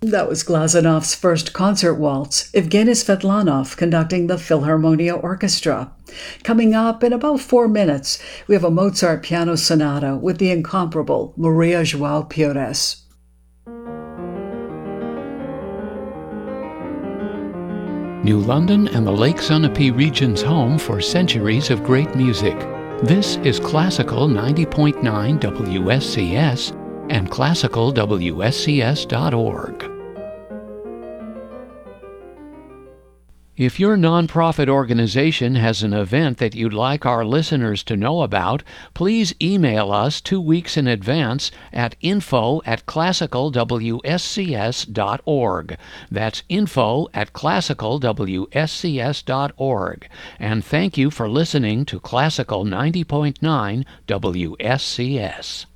That was Glazanov's first concert waltz, Evgeny Svetlanov conducting the Philharmonia Orchestra. Coming up in about 4 minutes, we have a Mozart piano sonata with the incomparable Maria João Pires. New London and the Lake Sunapee region's home for centuries of great music. This is Classical 90.9 WSCS and classicalwscs.org. If your nonprofit organization has an event that you'd like our listeners to know about, please email us 2 weeks in advance at info@classicalwscs.org. That's info@classicalwscs.org. And thank you for listening to Classical 90.9 WSCS.